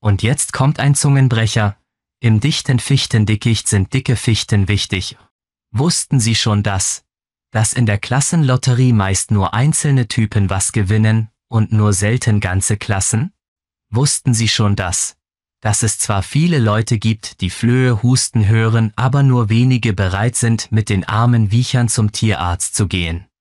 Und jetzt kommt ein Zungenbrecher. Im dichten Fichtendickicht sind dicke Fichten wichtig. Wussten Sie schon dass in der Klassenlotterie meist nur einzelne Typen was gewinnen und nur selten ganze Klassen? Wussten Sie schon dass es zwar viele Leute gibt, die Flöhe husten hören, aber nur wenige bereit sind, mit den armen Viechern zum Tierarzt zu gehen?